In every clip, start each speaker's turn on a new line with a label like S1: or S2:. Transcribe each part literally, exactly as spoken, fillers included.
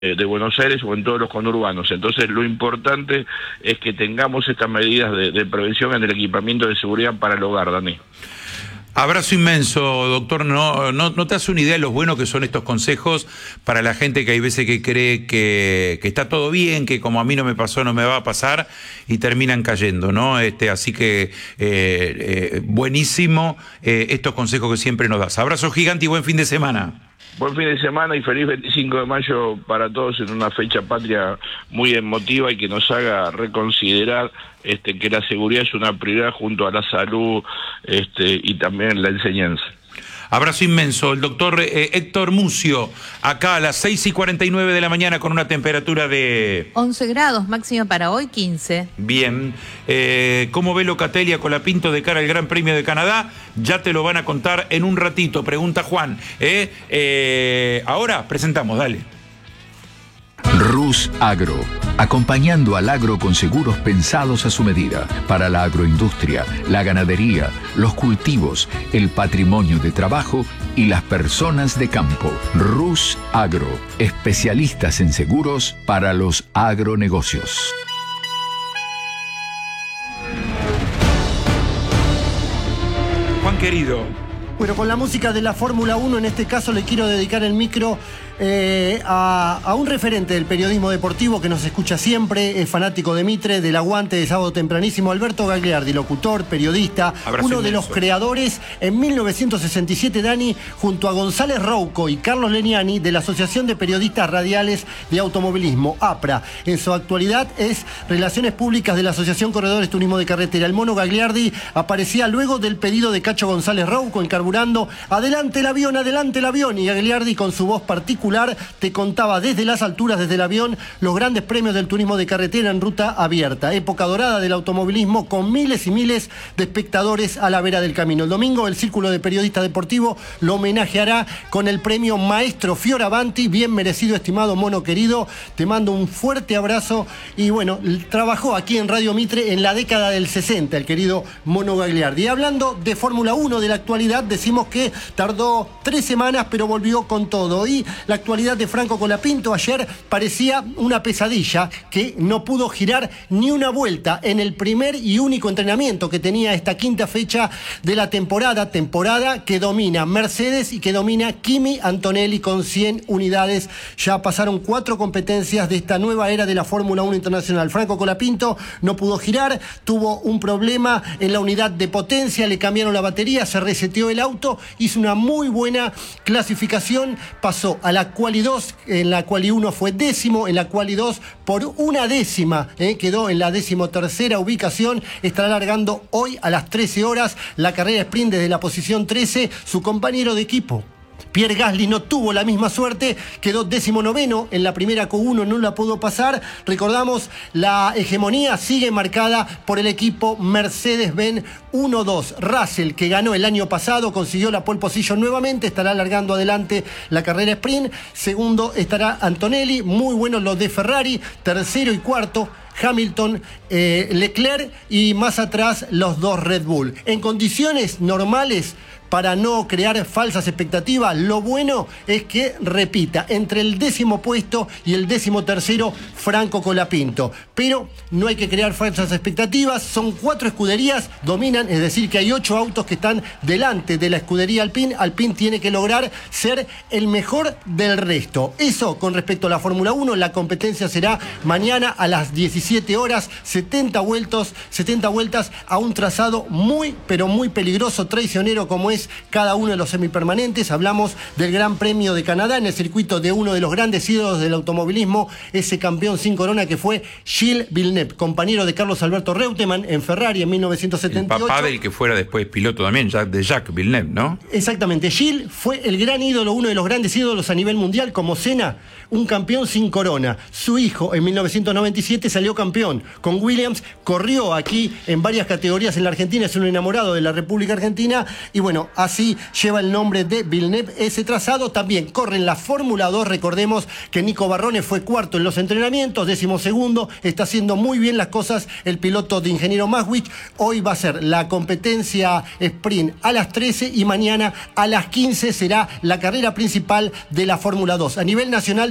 S1: de Buenos Aires o en todos los conurbanos. Entonces lo importante es que tengamos estas medidas de, de prevención en el equipamiento de seguridad para el hogar, Dani.
S2: Abrazo inmenso, doctor. No, no, no te hace una idea de lo bueno que son estos consejos para la gente que hay veces que cree que, que está todo bien, que como a mí no me pasó no me va a pasar y terminan cayendo, ¿no? Este, así que eh, eh, buenísimo eh, estos consejos que siempre nos das. Abrazo gigante y buen fin de semana.
S1: Buen fin de semana y feliz veinticinco de mayo para todos en una fecha patria muy emotiva y que nos haga reconsiderar este, que la seguridad es una prioridad junto a la salud este, y también la enseñanza.
S2: Abrazo inmenso. El doctor eh, Héctor Mucio, acá a las seis y cuarenta y nueve de la mañana con una temperatura de...
S3: once grados, máxima para hoy quince.
S2: Bien. Eh, ¿Cómo ve Locatelli a Colapinto de cara al Gran Premio de Canadá? Ya te lo van a contar en un ratito, pregunta Juan. ¿Eh? Eh, ahora presentamos, dale.
S4: Rus Agro, acompañando al agro con seguros pensados a su medida, para la agroindustria, la ganadería, los cultivos, el patrimonio de trabajo y las personas de campo. Rus Agro, especialistas en seguros para los agronegocios.
S2: Juan querido.
S5: Bueno, con la música de la Fórmula uno, en este caso le quiero dedicar el micro eh, a, a un referente del periodismo deportivo que nos escucha siempre, es fanático de Mitre, del aguante de sábado tempranísimo, Alberto Gagliardi, locutor, periodista,
S2: Abrazo
S5: uno de
S2: inmenso.
S5: los creadores en mil novecientos sesenta y siete, Dani, junto a González Rouco y Carlos Leniani, de la Asociación de Periodistas Radiales de Automovilismo, APRA. En su actualidad es Relaciones Públicas de la Asociación Corredores Turismo de Carretera. El mono Gagliardi aparecía luego del pedido de Cacho González Rouco en Carburando: adelante el avión, adelante el avión. Y Gagliardi, con su voz particular, te contaba desde las alturas, desde el avión, los grandes premios del turismo de carretera en ruta abierta. Época dorada del automovilismo, con miles y miles de espectadores a la vera del camino. El domingo el Círculo de Periodistas Deportivos lo homenajeará con el premio Maestro Fioravanti. Bien merecido, estimado mono querido. Te mando un fuerte abrazo. Y bueno, trabajó aquí en Radio Mitre en la década del sesenta, el querido mono Gagliardi. Y hablando de Fórmula uno, de la actualidad, decimos que tardó tres semanas, pero volvió con todo. Y la actualidad de Franco Colapinto ayer parecía una pesadilla, que no pudo girar ni una vuelta en el primer y único entrenamiento que tenía esta quinta fecha de la temporada, temporada que domina Mercedes y que domina Kimi Antonelli con cien unidades. Ya pasaron cuatro competencias de esta nueva era de la Fórmula uno internacional. Franco Colapinto no pudo girar, tuvo un problema en la unidad de potencia, le cambiaron la batería, se reseteó el auto, hizo una muy buena clasificación, pasó a la quali dos, en la quali uno fue décimo, en la quali dos por una décima, eh, quedó en la decimotercera ubicación, estará largando hoy a las trece horas la carrera sprint desde la posición trece, su compañero de equipo Pierre Gasly no tuvo la misma suerte, quedó décimo noveno en la primera Q uno, no la pudo pasar. Recordamos, la hegemonía sigue marcada por el equipo Mercedes-Benz. uno dos. Russell, que ganó el año pasado, consiguió la pole position nuevamente, estará largando adelante la carrera sprint. Segundo estará Antonelli, muy buenos los de Ferrari. Tercero y cuarto Hamilton, eh, Leclerc, y más atrás los dos Red Bull. En condiciones normales, para no crear falsas expectativas, lo bueno es que repita entre el décimo puesto y el décimo tercero Franco Colapinto. Pero no hay que crear falsas expectativas, son cuatro escuderías, dominan, es decir que hay ocho autos que están delante de la escudería Alpine. Alpine tiene que lograr ser el mejor del resto. Eso con respecto a la Fórmula uno, la competencia será mañana a las diecisiete horas, setenta vueltas, setenta vueltas a un trazado muy, pero muy peligroso, traicionero como es cada uno de los semipermanentes. Hablamos del Gran Premio de Canadá en el circuito de uno de los grandes ídolos del automovilismo, ese campeón sin corona que fue Gilles Villeneuve, compañero de Carlos Alberto Reutemann en Ferrari en mil novecientos setenta y ocho.
S2: El papá del que fuera después piloto también, de Jacques Villeneuve, ¿no?
S5: Exactamente. Gilles fue el gran ídolo, uno de los grandes ídolos a nivel mundial, como Senna, un campeón sin corona. Su hijo en mil novecientos noventa y siete salió campeón con Williams, corrió aquí en varias categorías en la Argentina, es un enamorado de la República Argentina y bueno, así lleva el nombre de Villeneuve ese trazado. También corre en la Fórmula dos, recordemos que Nico Barrone fue cuarto en los entrenamientos, décimo segundo, está haciendo muy bien las cosas el piloto de Ingeniero Maswich. Hoy va a ser la competencia sprint a las trece y mañana a las quince será la carrera principal de la Fórmula dos. A nivel nacional de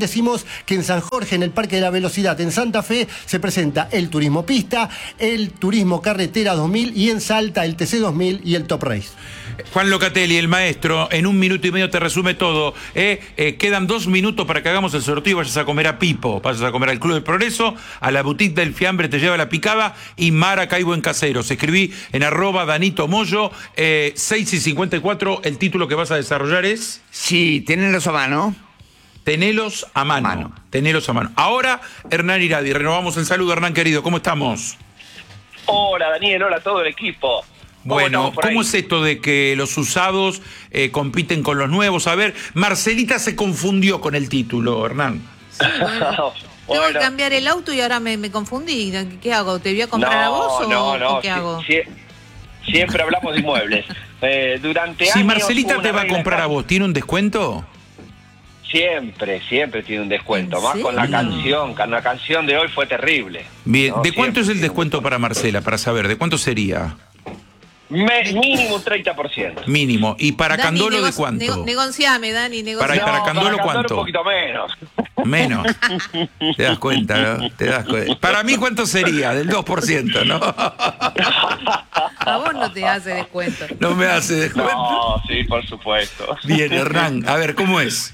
S5: decimos que en San Jorge, en el Parque de la Velocidad, en Santa Fe, se presenta el Turismo Pista, el Turismo Carretera dos mil y en Salta el T C dos mil y el Top Race.
S2: Juan Locatelli, el maestro, en un minuto y medio te resume todo. ¿eh? Eh, quedan dos minutos para que hagamos el sorteo y vayas a comer a Pipo, vayas a comer al Club del Progreso, a la Boutique del Fiambre te lleva la picada y Maracaibo en Caseros. Escribí en arroba Danito Moyo, eh, seis y cincuenta y cuatro, el título que vas a desarrollar es...
S6: Sí, tenerlos a mano.
S2: Tenelos a mano. a mano. Tenelos a mano. Ahora, Hernán Iradi, renovamos el saludo. Hernán, querido, ¿cómo estamos?
S7: Hola, Daniel, hola a todo el equipo.
S2: Bueno, ¿cómo es esto de que los usados eh, compiten con los nuevos? A ver, Marcelita se confundió con el título, Hernán.
S3: Sí, bueno. Tengo que cambiar el auto y ahora me, me confundí. ¿Qué hago? ¿Te voy a comprar
S7: no,
S3: a vos o,
S7: no, no,
S3: o qué
S7: sí,
S3: hago?
S7: Sí, siempre hablamos de inmuebles. Eh, durante
S2: si
S7: años,
S2: Marcelita te va a comprar a vos, ¿tiene un descuento?
S7: Siempre, siempre tiene un descuento. Más
S3: ¿Sí?
S7: con la canción, con la canción de hoy fue terrible.
S2: Bien,
S7: ¿no?
S2: ¿de cuánto
S7: Siempre
S2: es el descuento para Marcela? Para saber, ¿de cuánto sería?
S7: Me, mínimo un treinta por ciento.
S2: Mínimo. ¿Y para
S3: Dani,
S2: Candolo
S3: nego-
S2: de cuánto?
S3: nego- negociame, Dani, negociame.
S2: Para-
S7: No,
S2: Candolo,
S7: para
S2: ¿cuánto?
S7: un poquito menos.
S2: Menos. Te das cuenta, ¿no? Te das cuenta. Para mí, ¿cuánto sería? Del dos por ciento, ¿no?
S3: A vos no te hace descuento.
S2: No me hace descuento.
S7: No, sí, por supuesto.
S2: Bien, Hernán. A ver, ¿cómo es?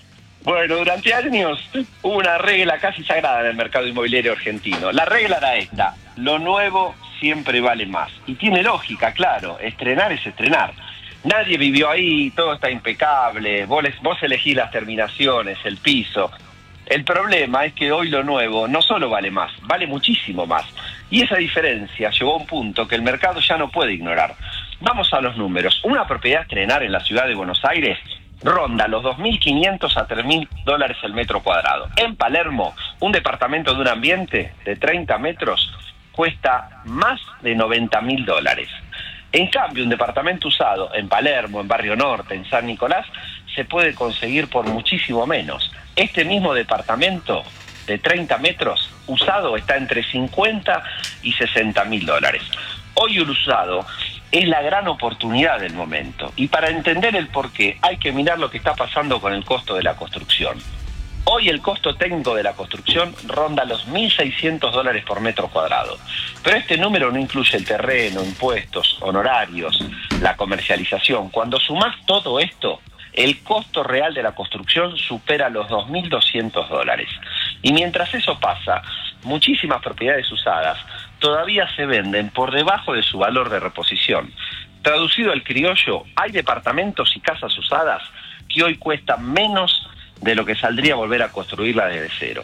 S7: Bueno, durante años hubo una regla casi sagrada en el mercado inmobiliario argentino. La regla era esta: lo nuevo siempre vale más. Y tiene lógica, claro, estrenar es estrenar. Nadie vivió ahí, todo está impecable, vos, les, vos elegís las terminaciones, el piso. El problema es que hoy lo nuevo no solo vale más, vale muchísimo más. Y esa diferencia llegó a un punto que el mercado ya no puede ignorar. Vamos a los números. Una propiedad a estrenar en la ciudad de Buenos Aires ronda los dos mil quinientos a tres mil dólares el metro cuadrado. En Palermo, un departamento de un ambiente de treinta metros cuesta más de noventa mil dólares. En cambio, un departamento usado en Palermo, en Barrio Norte, en San Nicolás, se puede conseguir por muchísimo menos. Este mismo departamento de treinta metros usado está entre cincuenta y sesenta mil dólares. Hoy el usado es la gran oportunidad del momento. Y para entender el porqué hay que mirar lo que está pasando con el costo de la construcción. Hoy el costo técnico de la construcción ronda los mil seiscientos dólares por metro cuadrado. Pero este número no incluye el terreno, impuestos, honorarios, la comercialización. Cuando sumás todo esto, el costo real de la construcción supera los dos mil doscientos dólares. Y mientras eso pasa, muchísimas propiedades usadas todavía se venden por debajo de su valor de reposición. Traducido al criollo, hay departamentos y casas usadas que hoy cuestan menos de lo que saldría volver a construirla desde cero.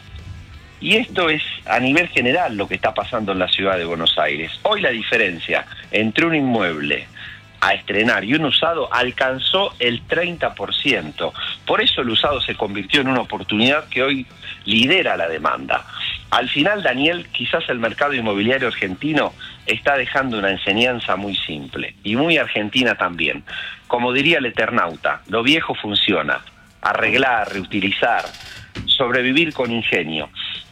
S7: Y esto es a nivel general lo que está pasando en la ciudad de Buenos Aires. Hoy la diferencia entre un inmueble a estrenar y un usado alcanzó el treinta por ciento. Por eso el usado se convirtió en una oportunidad que hoy lidera la demanda. Al final, Daniel, quizás el mercado inmobiliario argentino está dejando una enseñanza muy simple y muy argentina también. Como diría el Eternauta, lo viejo funciona. Arreglar, reutilizar, sobrevivir con ingenio.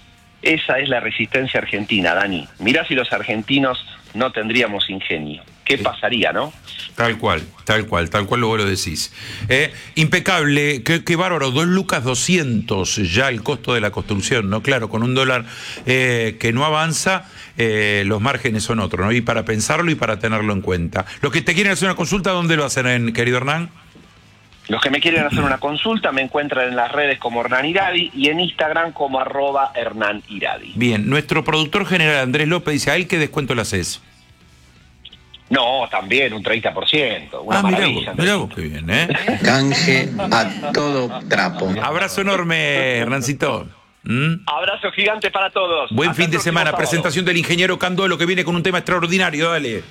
S7: Esa es la resistencia argentina, Dani. Mirá si los argentinos no tendríamos ingenio. ¿Qué pasaría, no?
S2: Tal cual, tal cual, tal cual vos lo decís. Eh, impecable, qué, qué bárbaro, dos lucas doscientos ya el costo de la construcción, ¿no? Claro, con un dólar eh, que no avanza, eh, los márgenes son otros, ¿no? Y para pensarlo y para tenerlo en cuenta. Los que te quieren hacer una consulta, ¿dónde lo hacen, querido Hernán?
S7: Los que me quieren hacer una consulta me encuentran en las redes como Hernán Iradi y en Instagram como arroba Hernán Iradi.
S2: Bien, nuestro productor general Andrés López dice, ¿a él qué descuento le haces?
S7: No, también un treinta por ciento. Una
S2: ah, mirá
S7: maravilla.
S2: vos, mirá vos, qué bien, ¿eh?
S8: Canje a todo trapo.
S2: Abrazo enorme, Hernancito. ¿Mm?
S7: Abrazo gigante para todos.
S2: Buen
S7: Hasta
S2: fin
S7: el
S2: de
S7: próximo
S2: semana.
S7: sábado.
S2: Presentación del ingeniero Candolo que viene con un tema extraordinario. Dale.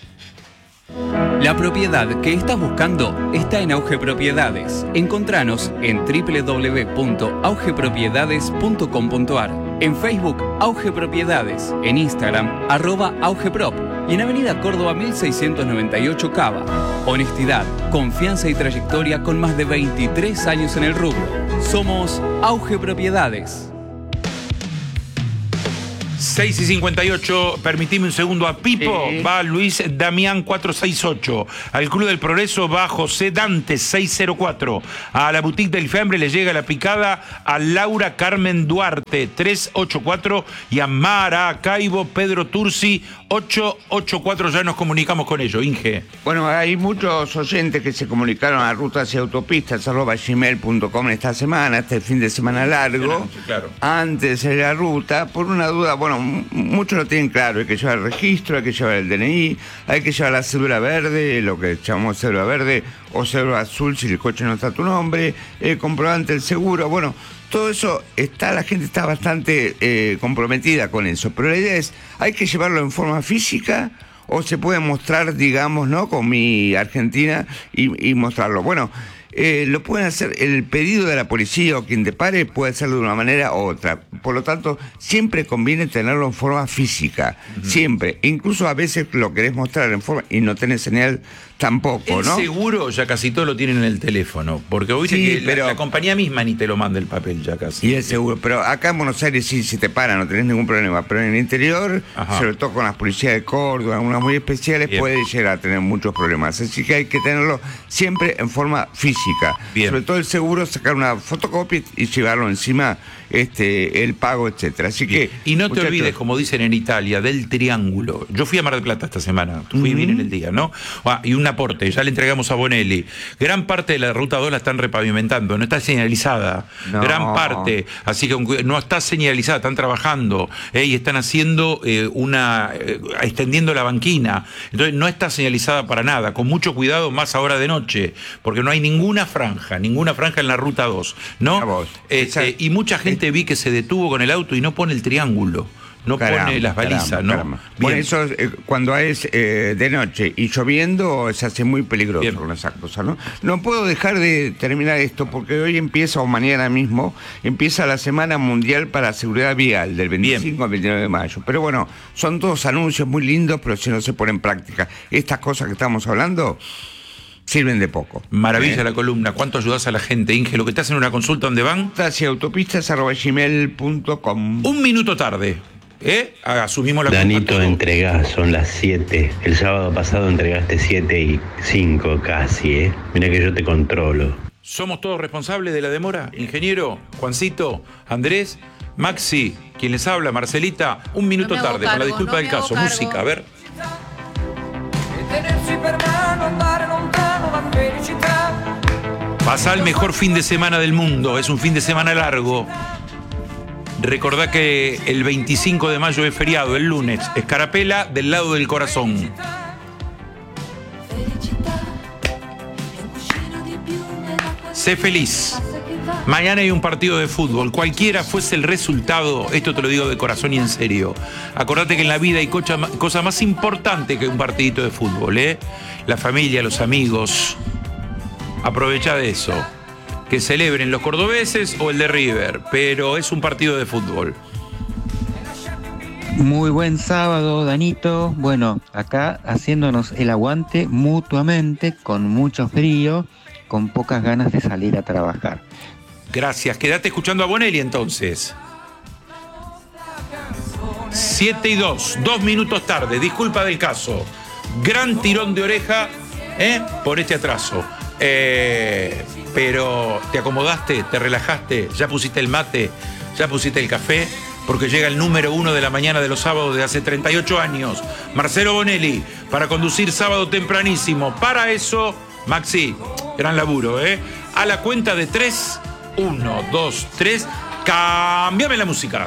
S9: La propiedad que estás buscando está en Auge Propiedades. Encontranos en doble u doble u doble u punto auge propiedades punto com punto ar, en Facebook Auge Propiedades, en Instagram arroba augeprop y en Avenida Córdoba mil seiscientos noventa y ocho Cava. Honestidad, confianza y trayectoria con más de veintitrés años en el rubro. Somos Auge Propiedades.
S2: seis y cincuenta y ocho, permitime un segundo a Pipo, sí. Va Luis Damián cuatrocientos sesenta y ocho, al Club del Progreso va José Dantes seiscientos cero cuatro, a la Boutique del Fembre le llega la picada a Laura Carmen Duarte trescientos ochenta y cuatro y a Maracaibo Pedro Turci ochocientos ochenta y cuatro, ya nos comunicamos con ellos, Inge.
S6: Bueno, hay muchos oyentes que se comunicaron a rutas y autopistas arroba gmail punto com esta semana, este fin de semana largo,
S2: claro.
S6: Antes de la ruta, por una duda, bueno, muchos lo tienen claro, hay que llevar el registro, hay que llevar el D N I, hay que llevar la cédula verde, lo que llamamos cédula verde o cédula azul si el coche no está a tu nombre, el comprobante del seguro, bueno, todo eso está, la gente está bastante eh, comprometida con eso, pero la idea es, hay que llevarlo en forma física o se puede mostrar, digamos, ¿no? Con mi Argentina y, y mostrarlo. Bueno, eh, lo pueden hacer, el pedido de la policía o quien te pare puede hacerlo de una manera u otra. Por lo tanto, siempre conviene tenerlo en forma física, uh-huh. Siempre. Incluso a veces lo querés mostrar en forma y no tenés señal tampoco,
S2: el
S6: ¿no?
S2: Seguro ya casi todo lo tienen en el teléfono, porque viste
S6: sí,
S2: que
S6: pero,
S2: la, la compañía misma ni te lo manda el papel ya casi.
S6: Y el seguro, pero acá en Buenos Aires sí, si te paran, no tenés ningún problema, pero en el interior, ajá. Sobre todo con las policías de Córdoba, unas muy especiales, bien. Puede llegar a tener muchos problemas, así que hay que tenerlo siempre en forma física. Bien. Sobre todo el seguro, sacar una fotocopia y llevarlo encima, este, el pago, etcétera. Así bien. Que
S2: y no te muchachos, olvides, como dicen en Italia, del triángulo. Yo fui a Mar del Plata esta semana, fui uh-huh. bien en el día, ¿no? Ah, y un aporte, ya le entregamos a Bonelli. Gran parte de la ruta dos la están repavimentando, no está señalizada. No. Gran parte, así que no está señalizada, están trabajando eh, y están haciendo eh, una, eh, extendiendo la banquina. Entonces no está señalizada para nada, con mucho cuidado, más ahora de noche, porque no hay ninguna franja, ninguna franja en la ruta dos, ¿no? Este, y mucha gente vi que se detuvo con el auto y no pone el triángulo. No caramba, pone las balizas, caramba, ¿no? Caramba.
S6: Bueno, eso eh, cuando es eh, de noche y lloviendo se hace muy peligroso bien. Con esas cosas, ¿no? No puedo dejar de terminar esto porque hoy empieza, o mañana mismo, empieza la Semana Mundial para la Seguridad Vial, del veinticinco bien. Al veintinueve de mayo. Pero bueno, son todos anuncios muy lindos, pero si no se ponen en práctica estas cosas que estamos hablando, sirven de poco.
S2: Maravilla ¿eh? La columna. ¿Cuánto ayudas a la gente, Inge? Lo que te hacen una consulta, ¿dónde van?
S6: Hacia autopistas arroba gmail punto com.
S2: Un minuto tarde. ¿Eh? Asumimos la
S10: Danito, entregás, son las siete. El sábado pasado entregaste siete y cinco casi, ¿eh? Mira que yo te controlo.
S2: ¿Somos todos responsables de la demora? Ingeniero, Juancito, Andrés, Maxi, quien les habla, Marcelita, un minuto no tarde, cargo, con la disculpa no del caso. Cargo. Música, a ver. Pasa el mejor fin de semana del mundo, es un fin de semana largo. Recordá que el veinticinco de mayo es feriado, el lunes. Escarapela del lado del corazón. Sé feliz. Mañana hay un partido de fútbol. Cualquiera fuese el resultado, esto te lo digo de corazón y en serio. Acordate que en la vida hay cosa, cosa más importante que un partidito de fútbol, ¿eh? La familia, los amigos. Aprovecha de eso. Que celebren los cordobeses o el de River, pero es un partido de fútbol.
S11: Muy buen sábado, Danito. Bueno, acá haciéndonos el aguante mutuamente, con mucho frío, con pocas ganas de salir a trabajar.
S2: Gracias, quédate escuchando a Bonelli entonces. siete y dos, dos minutos tarde, disculpa del caso. Gran tirón de oreja, ¿eh? Por este atraso. Eh, pero te acomodaste, te relajaste, ya pusiste el mate, ya pusiste el café, porque llega el número uno de la mañana de los sábados de hace treinta y ocho años, Marcelo Bonelli, para conducir sábado tempranísimo. Para eso, Maxi, gran laburo, ¿eh? A la cuenta de tres, uno, dos, tres, cámbiame la música.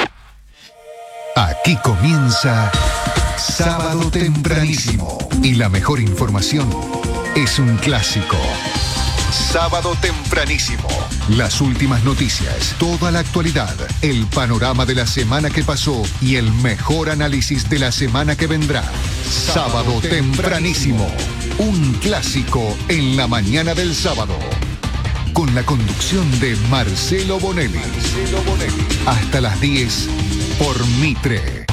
S12: Aquí comienza Sábado Tempranísimo y la mejor información es un clásico. Sábado Tempranísimo. Las últimas noticias, toda la actualidad, el panorama de la semana que pasó y el mejor análisis de la semana que vendrá. Sábado Tempranísimo. Un clásico en la mañana del sábado. Con la conducción de Marcelo Bonelli. Marcelo Bonelli. Hasta las diez por Mitre.